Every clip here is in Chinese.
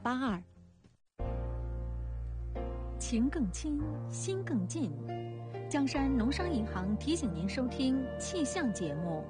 8282。情更亲，心更近。江山农商银行提醒您收听气象节目。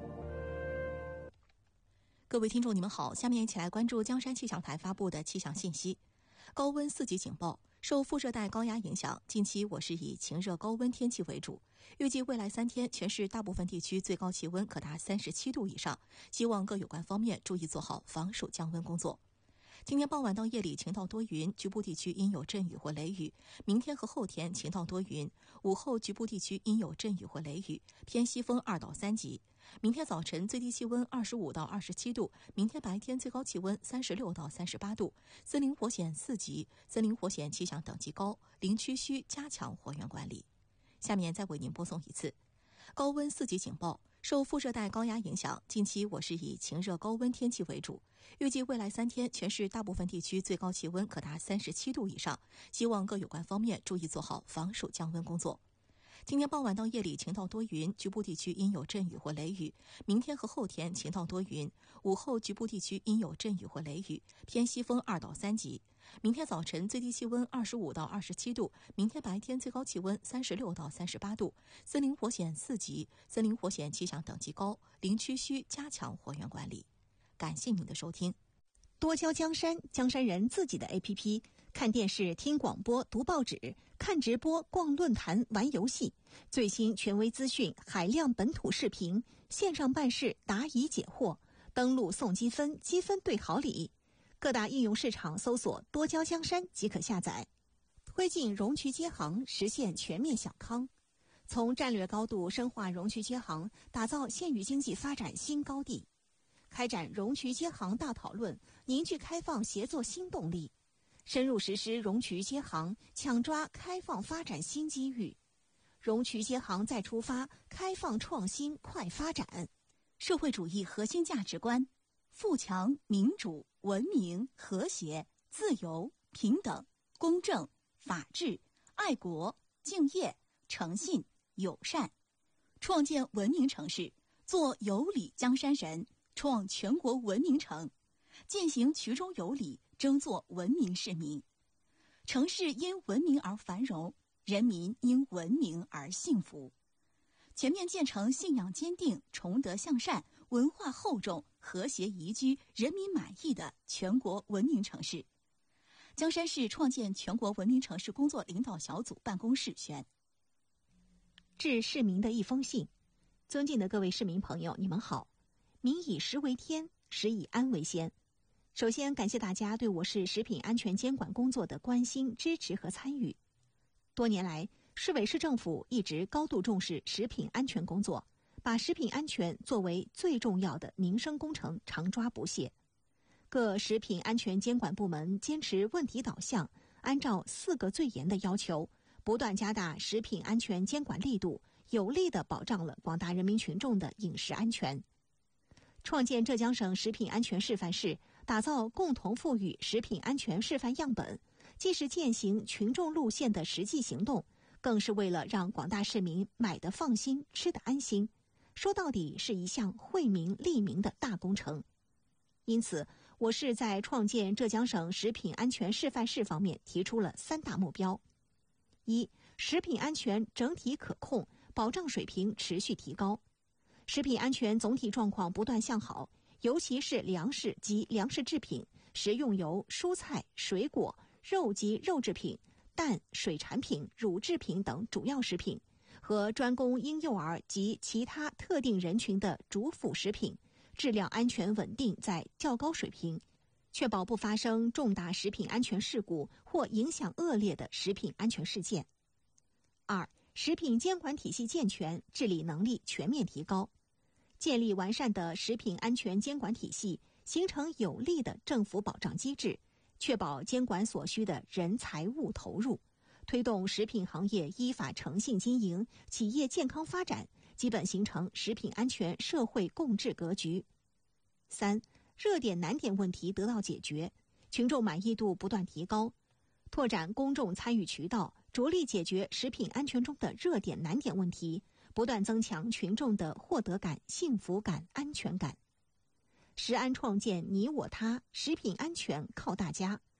各位听众，你们好，下面一起来关注江山气象台发布的气象信息。高温4级警报，受副热带高压影响，近期我市以晴热高温天气为主。预计未来3天，全市大部分地区最高气温可达37度以上，希望各有关方面注意做好防暑降温工作。今天傍晚到夜里晴到多云，局部地区阴有阵雨或雷雨。明天和后天晴到多云，午后局部地区阴有阵雨或雷雨，偏西风2到3级。明天早晨最低气温25到27度，明天白天最高气温36到38度。森林火险4级，森林火险气象等级高，林区需加强火源管理。下面再为您播送一次高温4级警报。受副热带高压影响，近期我市以晴热高温天气为主。预计未来3天，全市大部分地区最高气温可达37度以上，希望各有关方面注意做好防暑降温工作。今天傍晚到夜里晴到多云，局部地区阴有阵雨或雷雨。明天和后天晴到多云，午后局部地区阴有阵雨或雷雨，偏西风2到3级。明天早晨最低气温25到27度，明天白天最高气温36到38度。森林火险4级，森林火险气象等级高，林区需加强火源管理。感谢您的收听。 多交江山，江山人自己的 APP， 看电视、听广播、读报纸、看直播、逛论坛、玩游戏，最新权威资讯、海量本土视频，线上办事答疑解惑，登录送积分，积分兑好礼。各大应用市场搜索多交江山即可下载。推进容渠接航，实现全面小康。从战略高度深化容渠接航，打造县域经济发展新高地。开展容渠接航大讨论，凝聚开放协作新动力，深入实施容渠接航，抢抓开放发展新机遇。容渠接航再出发，开放创新快发展。 社会主义核心价值观：富强、民主、文明、和谐、自由、平等、公正、法治、爱国、敬业、诚信、友善。创建文明城市，做有礼江山人，创全国文明城，践行衢中有礼，争做文明市民。城市因文明而繁荣，人民因文明而幸福。全面建成信仰坚定、崇德向善、文化厚重、和谐宜居、人民满意的全国文明城市。江山市创建全国文明城市工作领导小组办公室宣。 致市民的一封信。尊敬的各位市民朋友，你们好。民以食为天，食以安为先。首先感谢大家对我市食品安全监管工作的关心、支持和参与。多年来，市委市政府一直高度重视食品安全工作，把食品安全作为最重要的民生工程，常抓不懈。各食品安全监管部门坚持问题导向，按照4个最严的要求，不断加大食品安全监管力度，有力地保障了广大人民群众的饮食安全。创建浙江省食品安全示范市，打造共同富裕食品安全示范样本，既是践行群众路线的实际行动，更是为了让广大市民买得放心、吃得安心。说到底是一项惠民利民的大工程。因此，我市在创建浙江省食品安全示范市方面提出了3大目标：一、食品安全整体可控，保障水平持续提高。食品安全总体状况不断向好，尤其是粮食及粮食制品、食用油、蔬菜、水果、肉及肉制品、蛋、水产品、乳制品等主要食品和专供婴幼儿及其他特定人群的主辅食品，质量安全稳定在较高水平，确保不发生重大食品安全事故或影响恶劣的食品安全事件。2、食品监管体系健全，治理能力全面提高。建立完善的食品安全监管体系，形成有力的政府保障机制，确保监管所需的人财物投入，推动食品行业依法诚信经营，企业健康发展，基本形成食品安全社会共治格局。3、热点难点问题得到解决，群众满意度不断提高，拓展公众参与渠道，着力解决食品安全中的热点难点问题，不断增强群众的获得感、幸福感、安全感。食安创建你我他，食品安全靠大家。